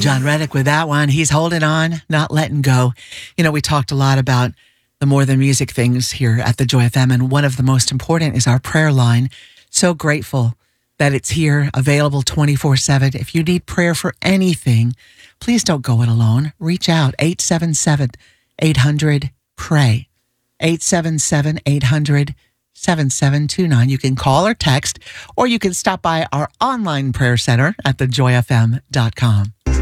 John Reddick with that one. He's holding on, not letting go. You know, we talked a lot about the More Than Music things here at the Joy FM, and one of the most important is our prayer line. So grateful that it's here, available 24/7. If you need prayer for anything, please don't go it alone. Reach out, 877-800-PRAY, 877-800-7729. You can call or text, or you can stop by our online prayer center at thejoyfm.com.